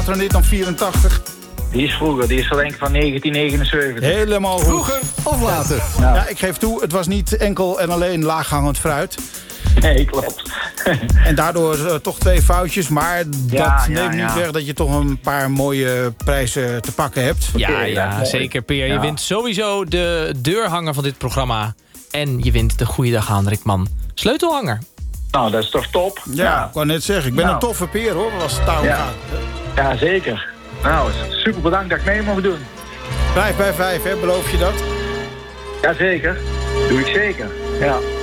later dan dit dan 84? Die is vroeger, die is denk ik van 1979. Helemaal goed. Vroeger of later? Nou. Ja, ik geef toe, het was niet enkel en alleen laaghangend fruit. Nee, klopt. En daardoor toch 2 foutjes. Maar dat neemt niet weg dat je toch een paar mooie prijzen te pakken hebt. Ja, zeker, Peer. Je wint sowieso de deurhanger van dit programma. En je wint de Goeiedag Hendrik Man sleutelhanger. Nou, dat is toch top? Ja, ik wou net zeggen. Ik ben een toffe peer, hoor, als het daarom gaat. Ja, zeker. Nou, super bedankt dat ik mee mocht doen. 5 bij 5, hè? Beloof je dat? Jazeker. Doe ik zeker. Ja.